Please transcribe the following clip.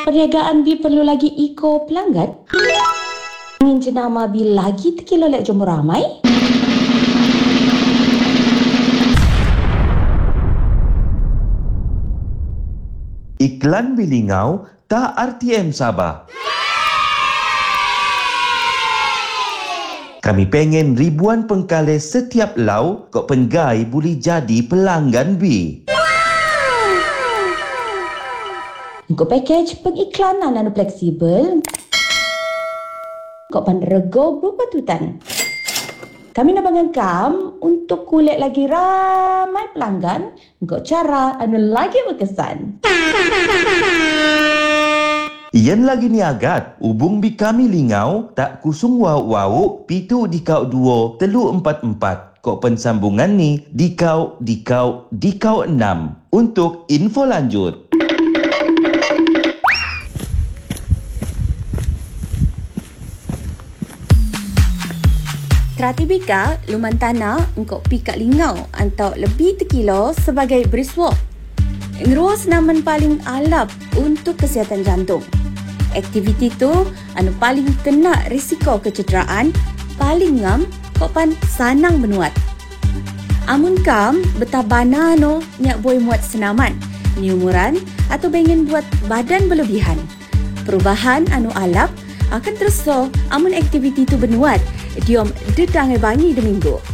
Perniagaan B perlu lagi iko pelanggan? Ingin jenama B lagi terkilo lek jumpa ramai? Iklan bilingau tak RTM Sabah. Kami pengen ribuan pengkale setiap lau kok penggai boleh jadi pelanggan B. Untuk package pengiklanan anu fleksibel, kok rego berpatutan. Kami nak bangangkam untuk kulit lagi ramai pelanggan, kok cara anu lagi berkesan. Iyan lagi ni agat, hubung bi kami lingau tak kusung wau pitu dikau 2 telu 44. Kok pensambungan ni dikau 6 untuk info lanjut. Stratibika luman tanah engkau pikak lingau atau lebih terkilo sebagai briswalk. Ngeruas naman paling alap untuk kesihatan jantung. Aktiviti tu anu paling kena risiko kecederaan, paling ngam kok pan sanang menuat. Amun kam betabana no nyak boy muat senaman, ni umuran atau pengen buat badan berlebihan. Perubahan anu alap akan terus amun aktiviti tu benuat diom dedangai bangi de minggu.